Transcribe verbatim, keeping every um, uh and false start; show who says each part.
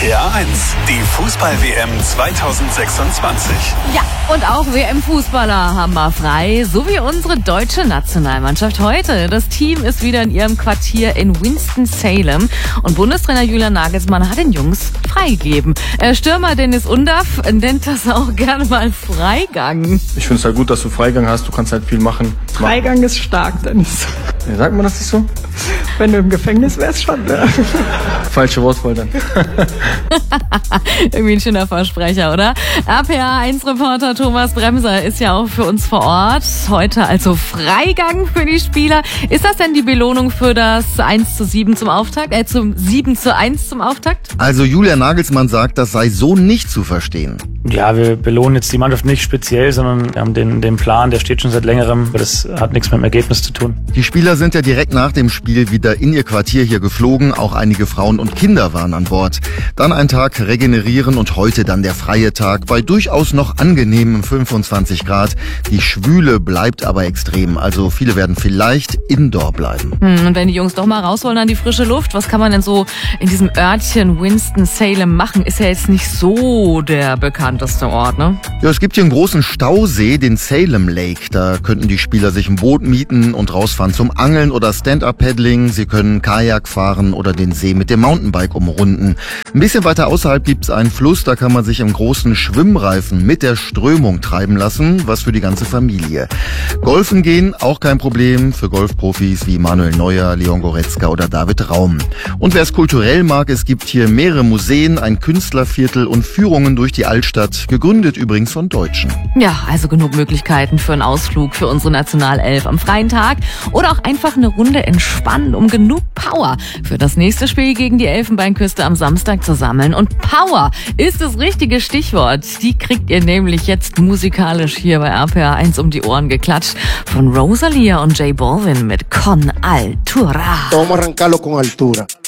Speaker 1: P R eins, die Fußball-W M zweitausendsechsundzwanzig.
Speaker 2: Ja, und auch W M-Fußballer haben wir frei, so wie unsere deutsche Nationalmannschaft heute. Das Team ist wieder in ihrem Quartier in Winston-Salem und Bundestrainer Julian Nagelsmann hat den Jungs freigegeben. Äh, Stürmer Dennis Undaff nennt das auch gerne mal Freigang.
Speaker 3: Ich finde es halt gut, dass du Freigang hast, du kannst halt viel machen.
Speaker 4: Freigang ist stark, Dennis.
Speaker 3: Ja, sagt man das nicht so?
Speaker 4: Wenn du im Gefängnis wärst, schon, ne?
Speaker 3: Falsche Wortwahl dann.
Speaker 2: Irgendwie ein schöner Versprecher, oder? R P R eins Reporter Thomas Bremser ist ja auch für uns vor Ort. Heute also Freigang für die Spieler. Ist das denn die Belohnung für das eins zu sieben zum Auftakt? Äh, zum sieben zu eins zum Auftakt?
Speaker 5: Also Julian Nagelsmann sagt, das sei so nicht zu verstehen.
Speaker 6: Ja, wir belohnen jetzt die Mannschaft nicht speziell, sondern wir haben den, den Plan, der steht schon seit längerem. Das hat nichts mit dem Ergebnis zu tun.
Speaker 5: Die Spieler sind ja direkt nach dem Spiel wieder in ihr Quartier hier geflogen. Auch einige Frauen und Kinder waren an Bord. Dann ein Tag regenerieren und heute dann der freie Tag bei durchaus noch angenehmen fünfundzwanzig Grad. Die Schwüle bleibt aber extrem. Also viele werden vielleicht indoor bleiben.
Speaker 2: Hm, und wenn die Jungs doch mal raus wollen an die frische Luft, was kann man denn so in diesem Örtchen Winston-Salem machen? Ist ja jetzt nicht so der bekannteste Ort, ne?
Speaker 5: Ja, es gibt hier einen großen Stausee, den Salem Lake. Da könnten die Spieler sich ein Boot mieten und rausfahren zum Angeln oder Stand-Up-Paddling. Sie können Kajak fahren oder den See mit dem Mountainbike umrunden. Ein bisschen weiter außerhalb gibt's einen Fluss, da kann man sich im großen Schwimmreifen mit der Strömung treiben lassen, was für die ganze Familie. Golfen gehen, auch kein Problem für Golfprofis wie Manuel Neuer, Leon Goretzka oder David Raum. Und wer es kulturell mag, es gibt hier mehrere Museen, ein Künstlerviertel und Führungen durch die Altstadt, gegründet übrigens von Deutschen.
Speaker 2: Ja, also genug Möglichkeiten für einen Ausflug für unsere Nationalelf am freien Tag oder auch einfach eine Runde entspannen, um genug Power für das nächste Spiel gegen die Elfenbeinküste am Samstag zu sammeln. Und Power ist das richtige Stichwort. Die kriegt ihr nämlich jetzt musikalisch hier bei R P R eins um die Ohren geklatscht von Rosalia und J Balvin mit Con Altura.
Speaker 7: Vamos a arrancarlo con altura.